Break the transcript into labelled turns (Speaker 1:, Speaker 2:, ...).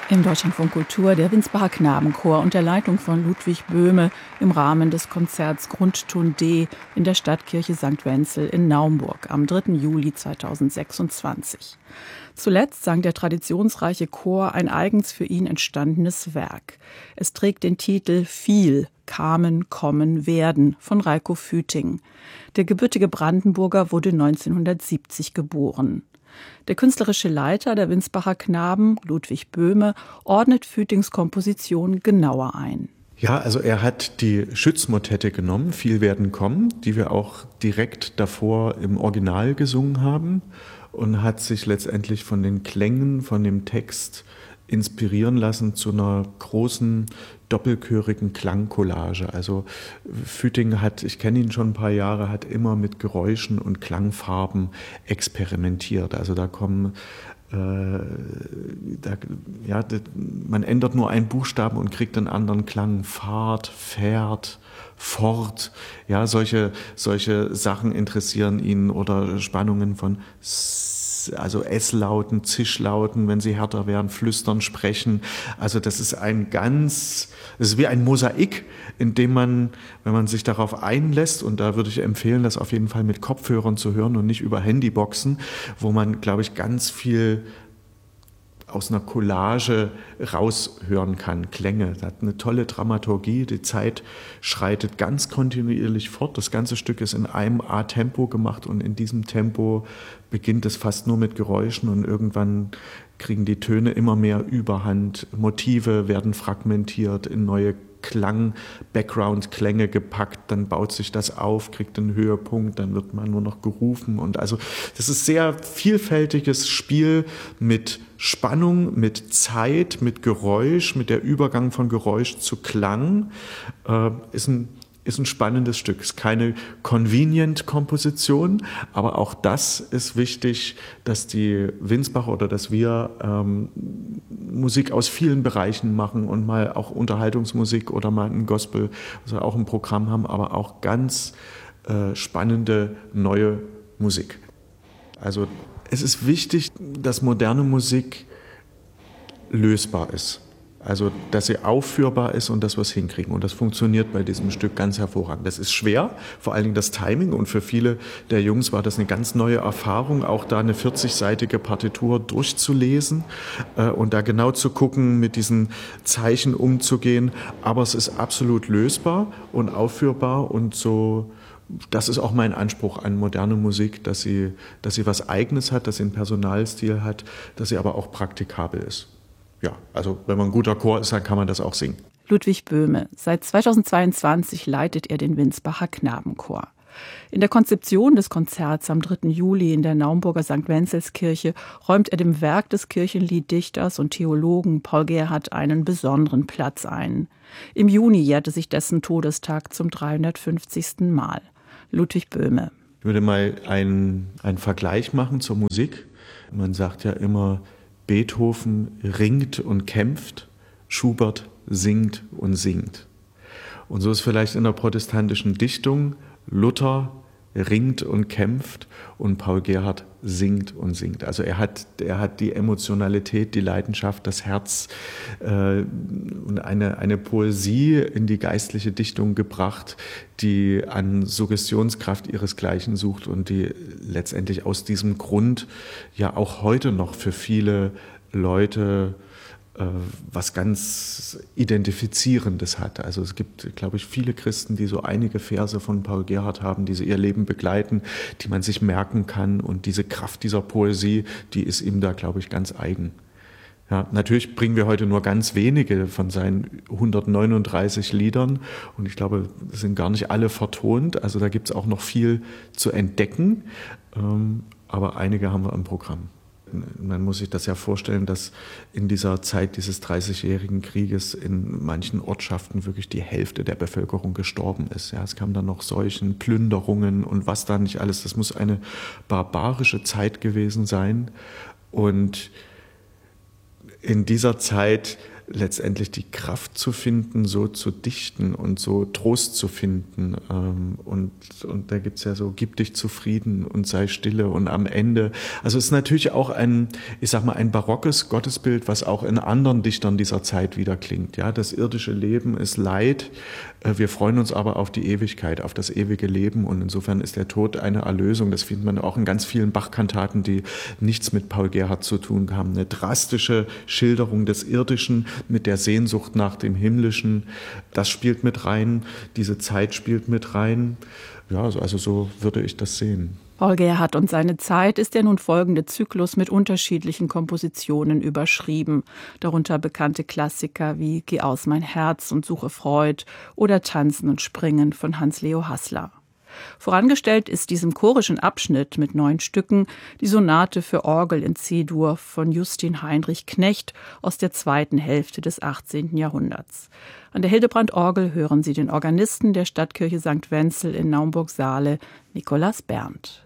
Speaker 1: Im Deutschlandfunk Kultur der Winsbacher Knabenchor unter Leitung von Ludwig Böhme im Rahmen des Konzerts Grundton D in der Stadtkirche St. Wenzel in Naumburg am 3. Juli 2026. Zuletzt sang der traditionsreiche Chor ein eigens für ihn entstandenes Werk. Es trägt den Titel Viel, Kamen, Kommen, Werden von Reiko Füting. Der gebürtige Brandenburger wurde 1970 geboren. Der künstlerische Leiter der Winsbacher Knaben, Ludwig Böhme, ordnet Fütings Komposition genauer ein.
Speaker 2: Ja, also er hat die Schützmotette genommen, Viel werden kommen, die wir auch direkt davor im Original gesungen haben, und hat sich letztendlich von den Klängen, von dem Text inspirieren lassen zu einer großen doppelchörigen Klangcollage. Also Füting hat, ich kenne ihn schon ein paar Jahre, hat immer mit Geräuschen und Klangfarben experimentiert. Also da kommen, man ändert nur einen Buchstaben und kriegt einen anderen Klang. Fahrt, fährt, fort. Ja, solche Sachen interessieren ihn, oder Spannungen von also S-Lauten, Zischlauten, wenn sie härter werden, flüstern, sprechen. Also das ist wie ein Mosaik, in dem man, wenn man sich darauf einlässt, und da würde ich empfehlen, das auf jeden Fall mit Kopfhörern zu hören und nicht über Handyboxen, wo man, glaube ich, ganz viel aus einer Collage raushören kann, Klänge. Das hat eine tolle Dramaturgie, die Zeit schreitet ganz kontinuierlich fort. Das ganze Stück ist in einem A-Tempo gemacht, und in diesem Tempo beginnt es fast nur mit Geräuschen, und irgendwann kriegen die Töne immer mehr Überhand. Motive werden fragmentiert, in neue Background-Klänge gepackt, dann baut sich das auf, kriegt einen Höhepunkt, dann wird man nur noch gerufen. Und also das ist sehr vielfältiges Spiel mit Spannung, mit Zeit, mit Geräusch, mit der Übergang von Geräusch zu Klang. Ist ein spannendes Stück. Ist keine Convenient-Komposition, aber auch das ist wichtig, dass die Winsbacher oder dass wir Musik aus vielen Bereichen machen und mal auch Unterhaltungsmusik oder mal ein Gospel, was wir auch im Programm haben, aber auch ganz spannende neue Musik. Also es ist wichtig, dass moderne Musik lösbar ist. Also, dass sie aufführbar ist und dass wir es hinkriegen. Und das funktioniert bei diesem Stück ganz hervorragend. Das ist schwer, vor allen Dingen das Timing. Und für viele der Jungs war das eine ganz neue Erfahrung, auch da eine 40-seitige Partitur durchzulesen und da genau zu gucken, mit diesen Zeichen umzugehen. Aber es ist absolut lösbar und aufführbar, und so. Das ist auch mein Anspruch an moderne Musik, dass sie was Eigenes hat, dass sie einen Personalstil hat, dass sie aber auch praktikabel ist. Ja, also wenn man ein guter Chor ist, dann kann man das auch singen.
Speaker 1: Ludwig Böhme. Seit 2022 leitet er den Winsbacher Knabenchor. In der Konzeption des Konzerts am 3. Juli in der Naumburger St. Wenzelskirche räumt er dem Werk des Kirchenlieddichters und Theologen Paul Gerhardt einen besonderen Platz ein. Im Juni jährte sich dessen Todestag zum 350. Mal. Ludwig Böhme.
Speaker 2: Ich würde mal einen Vergleich machen zur Musik. Man sagt ja immer, Beethoven ringt und kämpft, Schubert singt und singt. Und so ist vielleicht in der protestantischen Dichtung: Luther ringt und kämpft und Paul Gerhardt singt und singt. Also er hat die Emotionalität, die Leidenschaft, das Herz und eine Poesie in die geistliche Dichtung gebracht, die an Suggestionskraft ihresgleichen sucht und die letztendlich aus diesem Grund ja auch heute noch für viele Leute was ganz Identifizierendes hat. Also es gibt, glaube ich, viele Christen, die so einige Verse von Paul Gerhardt haben, die sie ihr Leben begleiten, die man sich merken kann. Und diese Kraft dieser Poesie, die ist ihm da, glaube ich, ganz eigen. Ja, natürlich bringen wir heute nur ganz wenige von seinen 139 Liedern. Und ich glaube, das sind gar nicht alle vertont. Also da gibt es auch noch viel zu entdecken. Aber einige haben wir im Programm. Man muss sich das ja vorstellen, dass in dieser Zeit dieses 30-jährigen Krieges in manchen Ortschaften wirklich die Hälfte der Bevölkerung gestorben ist. Ja, es kam dann noch Seuchen, Plünderungen und was da nicht alles. Das muss eine barbarische Zeit gewesen sein. Und in dieser Zeit letztendlich die Kraft zu finden, so zu dichten und so Trost zu finden. Und da gibt's ja so, gib dich zufrieden und sei stille und am Ende. Also es ist natürlich auch ein barockes Gottesbild, was auch in anderen Dichtern dieser Zeit wieder klingt. Ja, das irdische Leben ist Leid. Wir freuen uns aber auf die Ewigkeit, auf das ewige Leben. Und insofern ist der Tod eine Erlösung. Das findet man auch in ganz vielen Bach-Kantaten, die nichts mit Paul Gerhardt zu tun haben. Eine drastische Schilderung des Irdischen mit der Sehnsucht nach dem Himmlischen. Das spielt mit rein. Diese Zeit spielt mit rein. Ja, also so würde ich das sehen.
Speaker 1: Paul Gerhardt und seine Zeit ist der nun folgende Zyklus mit unterschiedlichen Kompositionen überschrieben. Darunter bekannte Klassiker wie Geh aus mein Herz und Suche Freud oder Tanzen und Springen von Hans-Leo Haßler. Vorangestellt ist diesem chorischen Abschnitt mit 9 Stücken die Sonate für Orgel in C-Dur von Justin Heinrich Knecht aus der zweiten Hälfte des 18. Jahrhunderts. An der Hildebrand-Orgel hören Sie den Organisten der Stadtkirche St. Wenzel in Naumburg-Saale, Nikolaus Berndt.